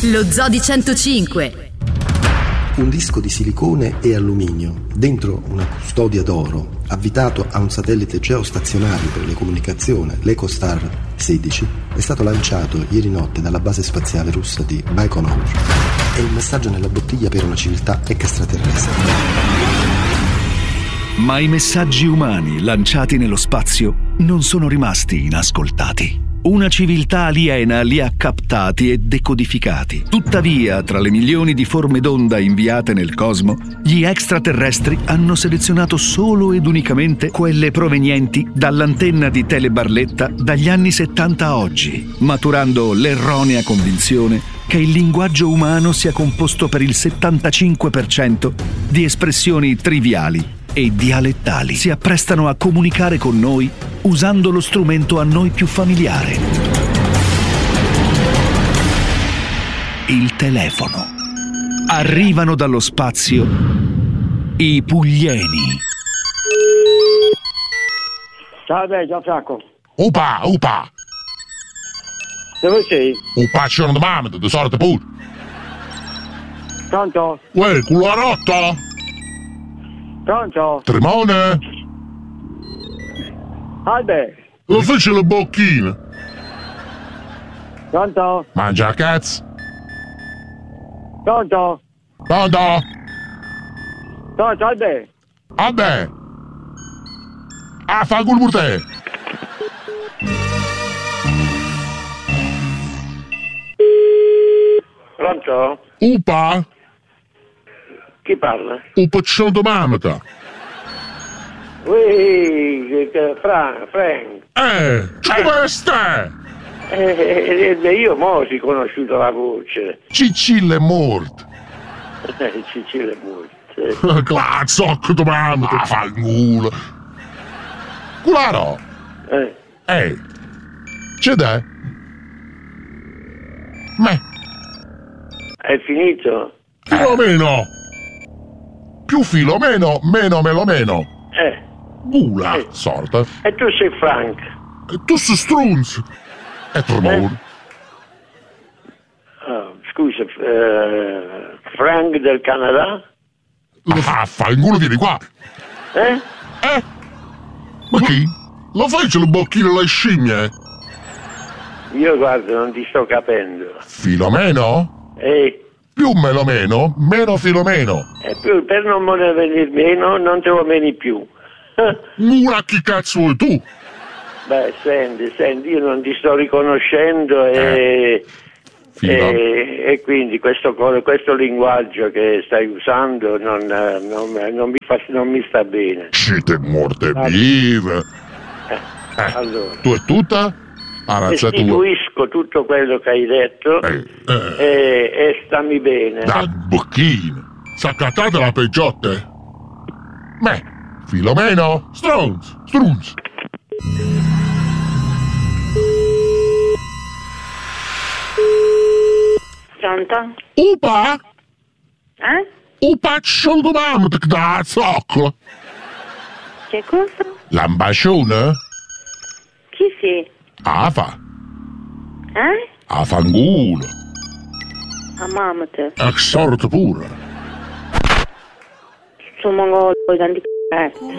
Lo Zoo di 105. Un disco di silicone e alluminio dentro una custodia d'oro avvitato a un satellite geostazionario per le comunicazioni, l'EcoStar 16, è stato lanciato ieri notte dalla base spaziale russa di Baikonur. È il messaggio nella bottiglia per una civiltà extraterrestre. Ma i messaggi umani lanciati nello spazio non sono rimasti inascoltati. Una civiltà aliena li ha captati e decodificati. Tuttavia, tra le milioni di forme d'onda inviate nel cosmo, gli extraterrestri hanno selezionato solo ed unicamente quelle provenienti dall'antenna di Tele Barletta dagli anni 70 a oggi, maturando l'erronea convinzione che il linguaggio umano sia composto per il 75% di espressioni triviali e dialettali. Si apprestano a comunicare con noi usando lo strumento a noi più familiare: il telefono. Arrivano dallo spazio i Puglieni. Salve, Gianfranco. Upa! Dove sei? Upa, c'è una domanda, di sorte pure. Pronto? Uè, culo a rotta? Pronto? Tremone? Salve. Lo fece le bocchine? Pronto? Mangia cazzo? Pronto? Pronto? Pronto, salve. Vabbè. Ah, fa culo per te. Pronto? Upa? Chi parla? Upa, c'è una domanda. Ui, Frank. Come stai? Io mo ho riconosciuto la voce. Cicille è morto. Cicile è morto. Cazzo, che domanda. Ah, fa il culo. Cularo. C'è da? Me. È finito? Filomeno. Più Filomeno, meno melomeno. Gula, sorta. E tu sei Frank? E tu sei Strunz. E Tremone. Scusa, Frank del Canada? Ah, fa in culo, vieni qua. Ma chi? Lo fai le bocchine alle scimmie? Io guarda, non ti sto capendo. Filomeno? Più melomeno, meno Filomeno. E più, per non me ne venir meno, non te lo meni più. Gula, chi cazzo vuoi tu? Beh, senti, io non ti sto riconoscendo e quindi questo linguaggio che stai usando non mi sta bene. Siete morte vive. Allora. Tu è tutta? Restituisco tutto quello che hai detto e stammi bene. Da bocchino. S'accattate la peggiotte? Me, Filomeno, Strunz. Pronto? Upa? Upa, c'ho domanda che da zoccola. che cosa? L'ambascione? Chi sei? Afa. A fangulo. A mamma te. A sorte pure. Sono mongolo di c***o.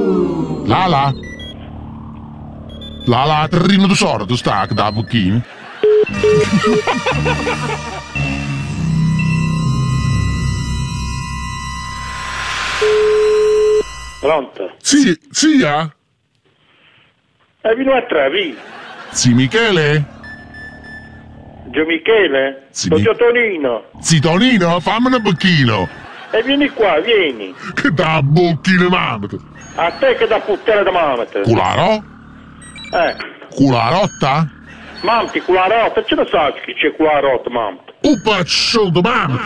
Lala, terrino di sorte sta che da bocchini. Pronto? Sì, zia? Vieni a Travi. Sì, Michele? Gio Michele? Sì, Gio Tonino. Sì, Tonino, fammi un bocchino. E vieni qua, vieni. Che da bocchino mamma. A te che da puttana da mamma. Cularo? Cularotta? Mamti, cularotta, ce lo sai che c'è cularotta, mamma? Upa, scioldo mamma.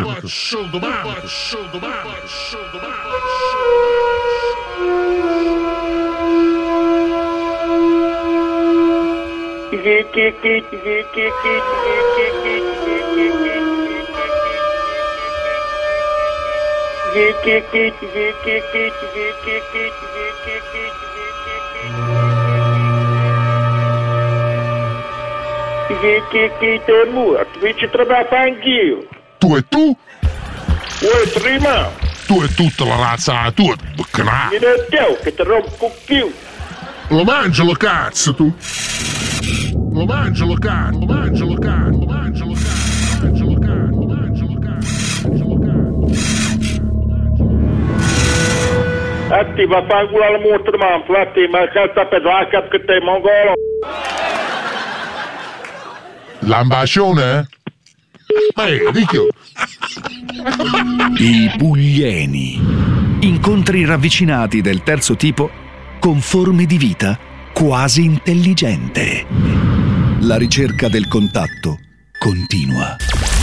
chi te morto, qui ci trovo anch'io. Tu e tu? Vuoi prima? Tu e tutta la razza tua, canà. Mi dai te che ti rompo più. Lo mangio, lo cazzo, tu. Lo mangio, lo cazzo, lo mangio, lo cazzo, lo mangio, lo cazzo, lo mangio, lo cazzo, lo mangio, lo cazzo, lo mangio, lo cazzo. Atti, va a fare culo alla morte, ma infatti, ma cazzo per la cazzo che te mongolo. L'ambascione? Ricchio. I puglieni. Incontri ravvicinati del terzo tipo con forme di vita quasi intelligente. La ricerca del contatto continua.